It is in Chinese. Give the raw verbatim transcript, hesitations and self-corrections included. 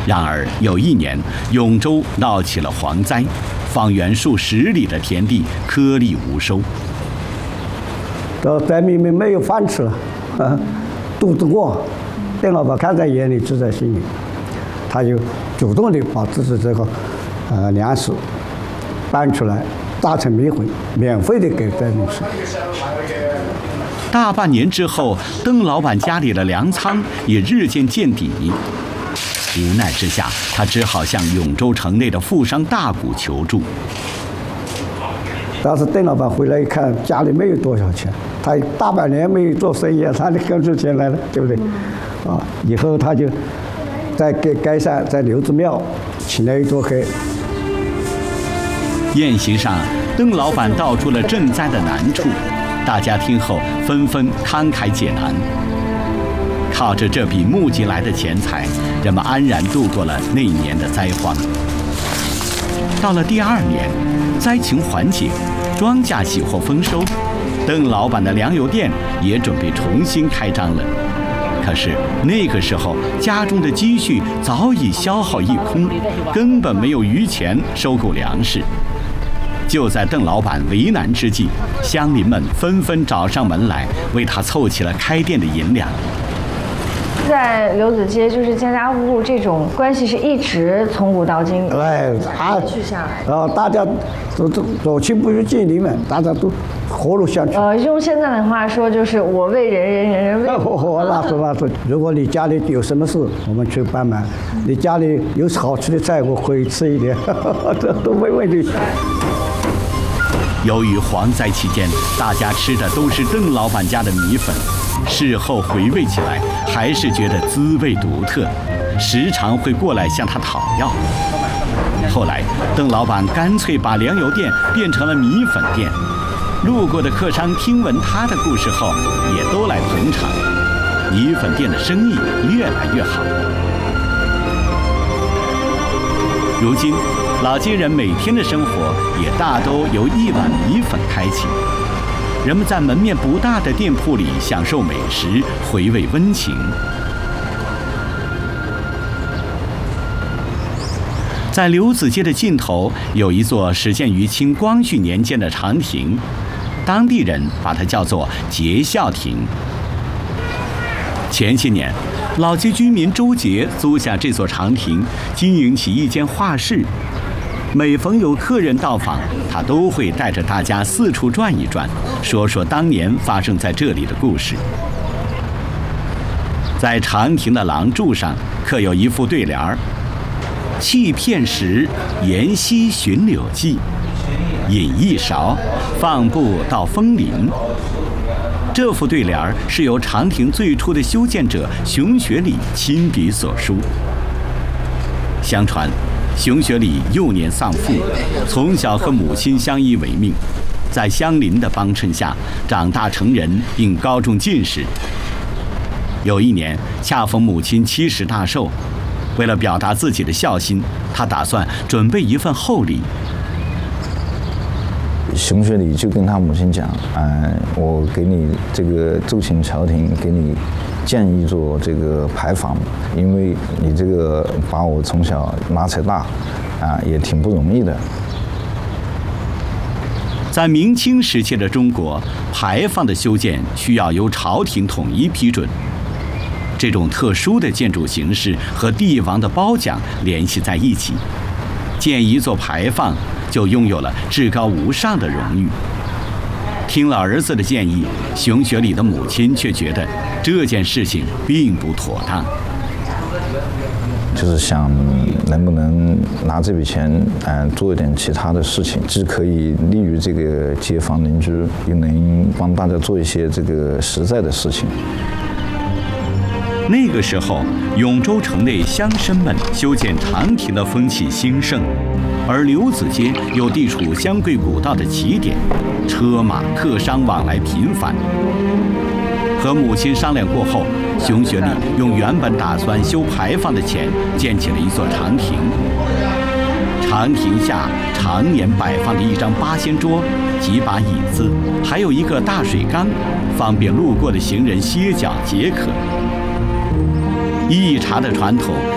然而有一年，永州闹起了蝗灾，方圆数十里的田地颗粒无收。 到灾民们没有饭吃了，啊，肚子饿，邓老板看在眼里，知在心里，他就主动的把自己这个呃粮食搬出来，榨成米粉，免费的给灾民吃。 大半年之后，邓老板家里的粮仓也日渐见底。无奈之下，他只好向永州城内的富商大贾求助。 但是邓老板回来一看，家里没有多少钱，他大半年没有做生意，他哪里跟出钱来了，对不对？啊，以后他就在给街上，在刘子庙请了一桌客。 宴席上，邓老板道出了赈灾的难处，大家听后纷纷慷慨解囊。靠着这笔募集来的钱财，人们安然度过了那一年的灾荒。到了第二年，灾情缓解，庄稼喜获丰收，邓老板的粮油店也准备重新开张了。可是那个时候，家中的积蓄早已消耗一空，根本没有余钱收购粮食。就在邓老板为难之际，乡邻们纷纷找上门来，为他凑齐了开店的银两。 在刘子街，就是家家户户这种关系是一直从古到今哎，他延续下来。 然后大家都都左亲不如近邻们，大家都和睦相处。 呃，用现在的话说，就是我为人人，人人为我。 那是那是，如果你家里有什么事，我们去帮忙；你家里有好吃的菜，我可以吃一点，这都没问题。 由于蝗灾期间，大家吃的都是邓老板家的米粉，事后回味起来，还是觉得滋味独特，时常会过来向他讨要。后来，邓老板干脆把粮油店变成了米粉店，路过的客商听闻他的故事后，也都来捧场，米粉店的生意越来越好。如今，老街人每天的生活也大都由一碗米粉开启。人们在门面不大的店铺里享受美食，回味温情。在刘子街的尽头，有一座始建于清光绪年间的长亭，当地人把它叫做节孝亭。前些年，老街居民周杰租下这座长亭，经营起一间画室。每逢有客人到访，他都会带着大家四处转一转，说说当年发生在这里的故事。在长亭的廊柱上刻有一副对联儿：“弃片时，沿溪寻柳迹；饮一勺，放步到枫林。”这副对联儿是由长亭最初的修建者熊学礼亲笔所书。相传，熊学礼幼年丧父，从小和母亲相依为命，在乡邻的帮衬下长大成人，并高中进士。有一年，恰逢母亲七十大寿，为了表达自己的孝心，他打算准备一份厚礼。 熊学礼就跟他母亲讲：“啊、呃，我给你这个奏请朝廷，给你建一座这个牌坊，因为你这个把我从小拉扯大，啊、呃，也挺不容易的。” 在明清时期的中国，牌坊的修建需要由朝廷统一批准。这种特殊的建筑形式和帝王的褒奖联系在一起，建一座牌坊就拥有了至高无上的荣誉。听了儿子的建议，熊学礼的母亲却觉得这件事情并不妥当， 就是想能不能拿这笔钱，嗯、呃，做一点其他的事情，既可以利于这个街坊邻居，又能帮大家做一些这个实在的事情。 那个时候，永州城内乡绅们修建长亭的风气兴盛，而刘子街又地处湘桂古道的起点，车马客商往来频繁。和母亲商量过后，熊学礼用原本打算修牌坊的钱建起了一座长亭。长亭下常年摆放着一张八仙桌、几把椅子，还有一个大水缸，方便路过的行人歇脚解渴。驿茶的传统